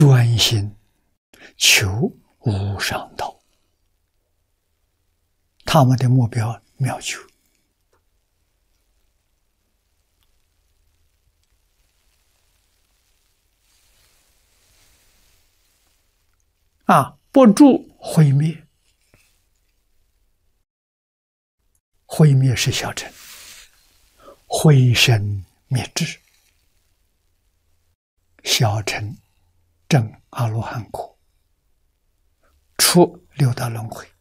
专心求无上道，他们的目标妙求。不住毁灭，毁灭是小乘，毁身灭智，小乘证阿罗汉果，出六道轮回。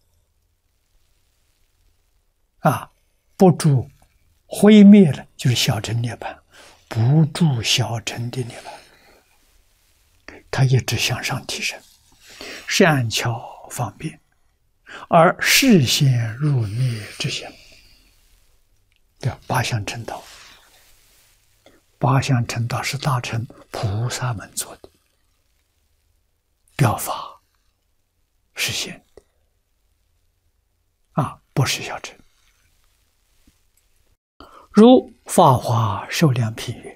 不住毁灭了，就是小乘涅槃；不住小乘的涅槃，它一直向上提升，善巧方便，而示现入灭之相。叫八相成道。八相成道是大乘菩萨们做的，表法实现的，不是小乘。如法华受量品曰：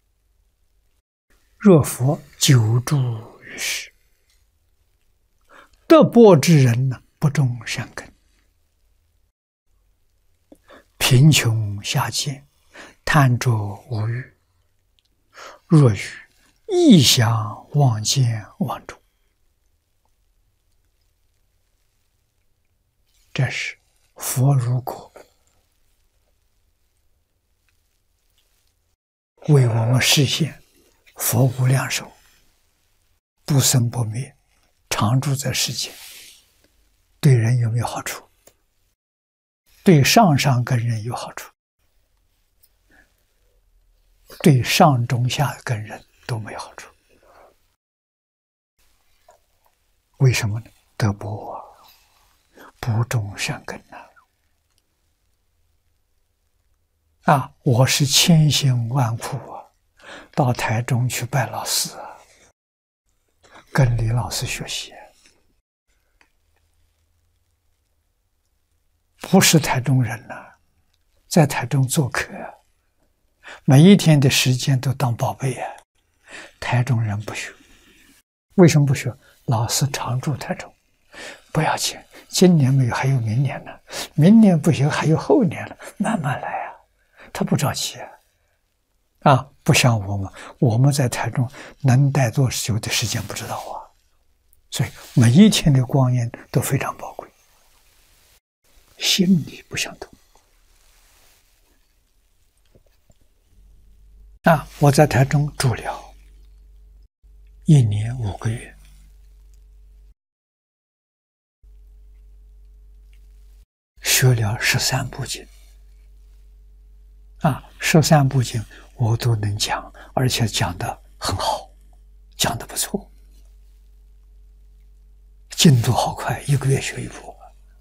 若佛久住于世，得钵之人呢，不种善根，贫穷下贱，贪着无欲，若于异想妄见妄中，这是佛如果为我们实现佛无量寿，不生不灭，常住在世间，对人有没有好处？对上上根人有好处，对上中下根人都没好处。为什么呢？得钵不种善根我是千辛万苦到台中去拜老师跟李老师学习，不是台中人在台中做客，每一天的时间都当宝贝台中人不学，为什么不学？老师常住台中，不要紧，今年没有，还有明年呢，明年不行，还有后年了，慢慢来他不着急不像我们在台中能待多久的时间不知道所以每一天的光阴都非常宝贵，心理不相同我在台中住了1年5个月，学了13部经13部经我都能讲，而且讲得很好，讲得不错，进度好快，1个月学1部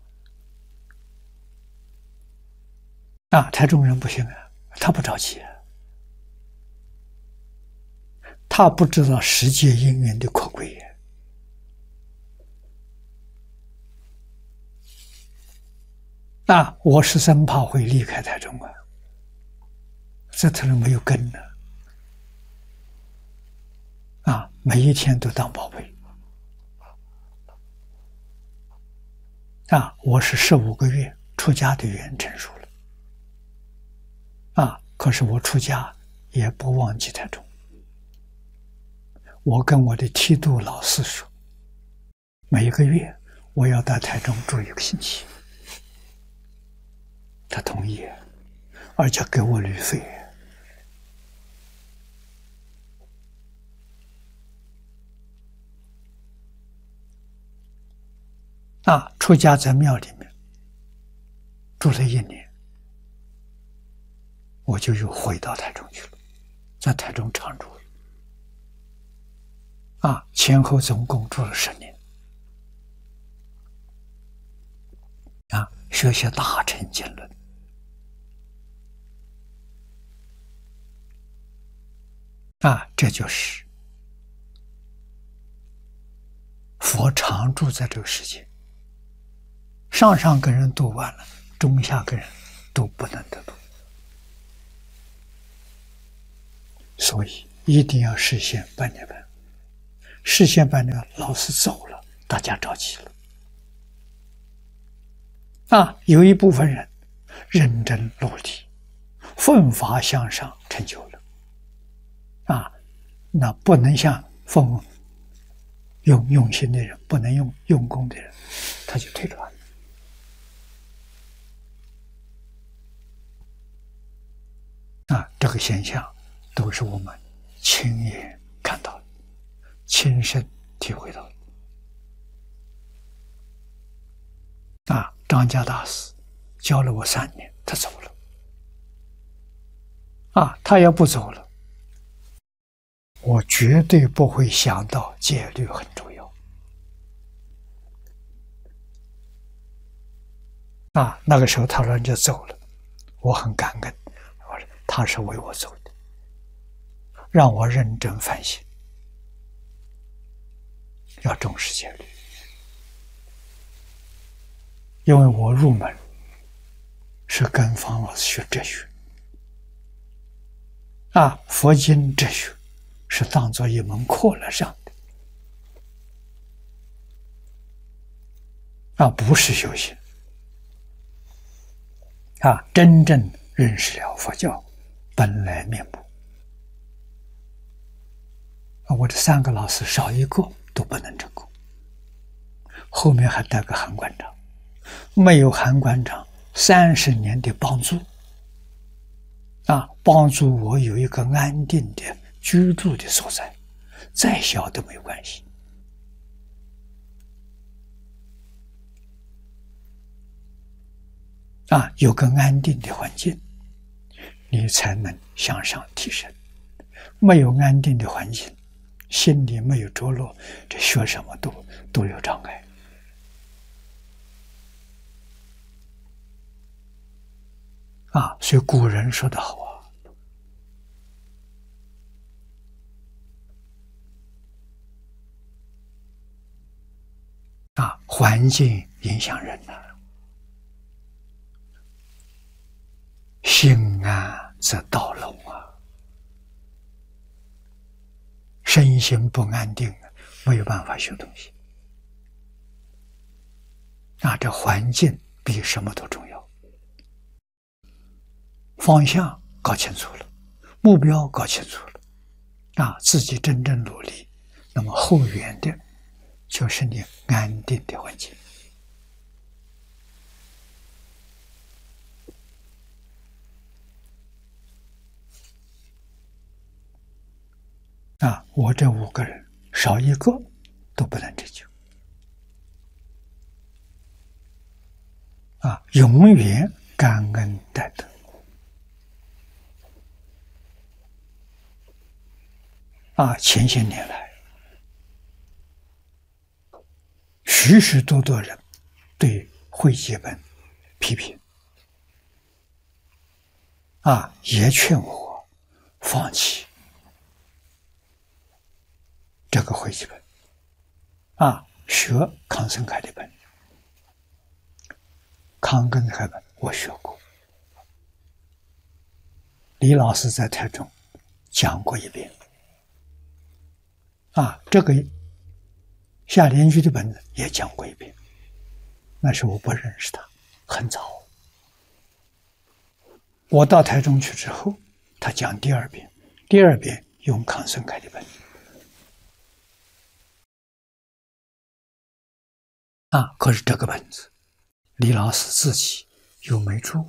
台中人不行他不着急他不知道世界因缘的可贵我是生怕会离开台中这头人没有根每一天都当宝贝我是15个月出家的缘成熟了可是我出家也不忘记台中，我跟我的剃度老师说，每个月我要到台中住1个星期，他同意，而且给我旅费出家在庙里面住了1年，我就又回到台中去了，在台中常住前后总共住了10年学习大乘经论这就是佛常住在这个世界，上上根人读完了，中下根人都不能得度，所以一定要实现般涅槃， 事先把那个老师走了，大家着急了。有一部分人认真努力，奋发向上，成就了。那不能像用心的人，不能用功的人，他就退转了。这个现象都是我们亲眼看到的，亲身体会到的。张家大师教了我3年，他走了。他要不走了，我绝对不会想到戒律很重要。那个时候他人就走了，我很感恩，我说他是为我走的，让我认真反省，要重视戒律。因为我入门是跟方老师学哲学，佛经哲学是当作一门课来上的，不是修行。真正认识了佛教本来面目。我这3个老师少一个都不能成功，后面还带个韩馆长，没有韩馆长30年的帮助，帮助我有一个安定的居住的所在，再小都没有关系。有个安定的环境，你才能向上提升。没有安定的环境，心里没有着落，这学什么都有障碍。所以古人说得好环境影响人心安则道隆身心不安定，没有办法学东西。这环境比什么都重要。方向搞清楚了，目标搞清楚了，自己真正努力，那么后援的就是你安定的环境。我这5个人少一个都不能成就。永远感恩戴德。前些年来，许许多多人对会集本批评，也劝我放弃这个会集本，学康生开的本。康根开本我学过，李老师在台中讲过一遍。这个夏联居的本子也讲过一遍，那时我不认识他，很早。我到台中去之后，他讲第2遍，第2遍用康生开的本。可是这个本子李老师自己又没注，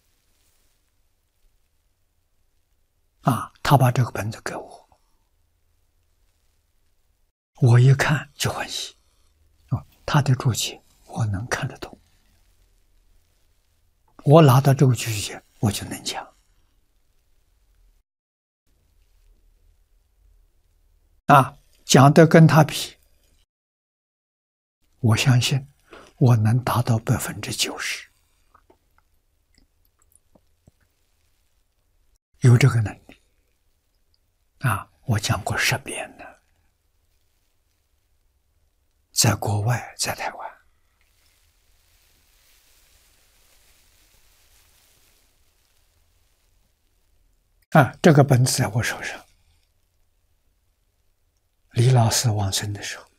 他把这个本子给我，我一看就欢喜，他的注解我能看得懂，我拿到这个注解我就能讲。讲的跟他比，我相信我能达到90%，有这个能力。我讲过10遍了，在国外，在台湾。这个本子在我手上， 李老师往生的时候，